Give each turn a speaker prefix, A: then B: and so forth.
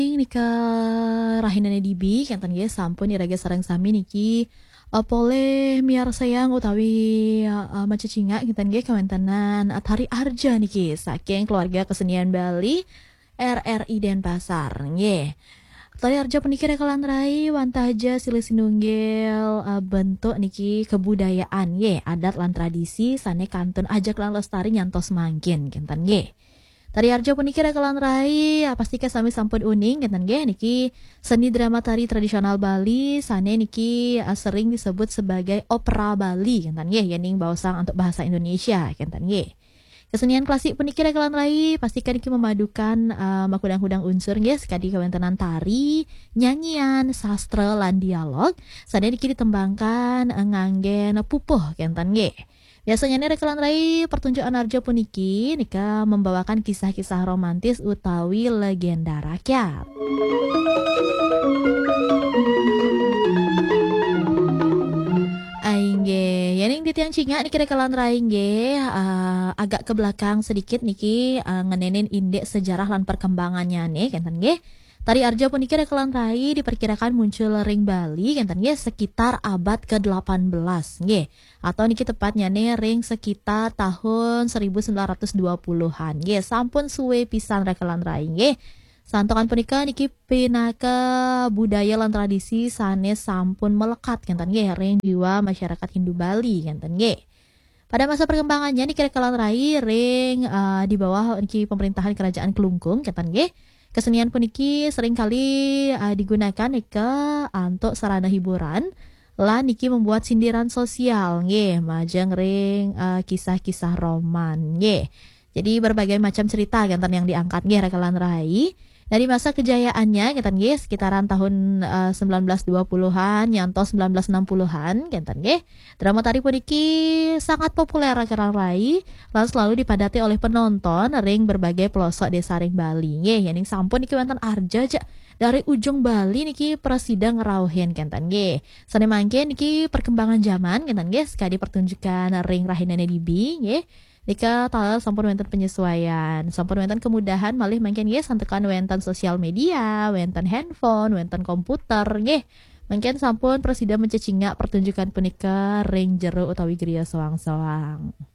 A: Nika rahinane dibi kenten ge sampun iraga sareng sami niki pole miar sayang utawi macecinga kinten ge kawentenan Tari Arja niki saking keluarga kesenian Bali RRI Denpasar nggih. Tari Arja puniki rekalan rai wantaja silih sinunggil bentuk niki kebudayaan nggih, adat lan tradisi sane kantun ajak lan lestari nyantos mangkin kinten nggih. Tari Arjo puniki rekalan rai pastika sami sampun uning ngeten nggih niki seni drama tari tradisional Bali sane niki sering disebut sebagai opera Bali ngeten nggih yening baosang untuk bahasa Indonesia ngeten nggih. Kesenian klasik puniki rekalan rai pastikan niki memadukan makudang-kudang unsur nggih sekadi kawentenan tari, nyanyian, sastra lan dialog sane niki ditembangkan nganggen pupuh ngeten nggih. Biasanya nih rekalan rai pertunjukan Arjo puniki nika membawakan kisah-kisah romantis utawi legenda rakyat. Aingge, yaning di tiang cinga niki rekalan rai nggih agak ke belakang sedikit niki ngenenin indek sejarah lan perkembangannya nih kenten nggih. Tari Arja puniki rekalan rai diperkirakan muncul ring Bali kenten nggih sekitar abad ke-18 nggih. Atau niki tepatnya nih ring sekitar tahun 1920-an nggih. Sampun suwe pisan rekalan rai nggih. Santokan punika niki pinaka budaya lan tradisi sanes sampun melekat kenten nggih ring jiwa masyarakat Hindu Bali kenten nggih. Pada masa perkembangannya niki rekalan rai ring di bawah niki pemerintahan kerajaan Kelungkung kenten nggih. Kesenian puniki seringkali digunakan nika untuk sarana hiburan lan niki membuat sindiran sosial nggih majeng ring kisah-kisah roman nggih. Jadi berbagai macam cerita genten yang diangkat nggih rekalan rai. Dari masa kejayaannya genten nggih sekitaran tahun 1920-an nyantos 1960-an genten nggih. Drama tari puniki sangat populer rekalan rai lan selalu dipadati oleh penonton ring berbagai pelosok desa ring Bali nggih. Yening sampun niki wonten Arja aja dari ujung Bali niki presida ngerauhen kenten nggih. Sane mangke niki perkembangan zaman kenten nggih sekali pertunjukan ring rahinane dibi nggih. Nika tala sampun wonten penyesuaian, sampun wonten kemudahan malih mangken nggih santekan wonten sosial media, wonten handphone, wonten komputer nggih. Mangken sampun presida mencecinga pertunjukan punika ring jero utawi griya soang-soang.